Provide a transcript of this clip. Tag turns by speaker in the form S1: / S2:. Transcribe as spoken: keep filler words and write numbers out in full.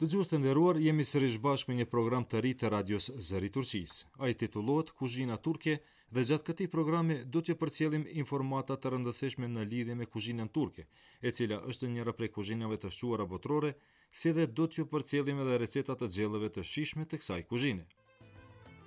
S1: Dëgjues të nderuar, jemi sërish bashkë me një program të ri të radios Zëri i Turqisë. Ai titullohet Kuzhina turke dhe gjatë këtij programi do t'ju përcjellim informata të rëndësishme në lidhje me kuzhinën turke, e cila është njëra prej kuzhinave të shquara botërore, si dhe do t'ju përcjellim edhe receta të gjellëve të shijshme të kësaj kuzhine.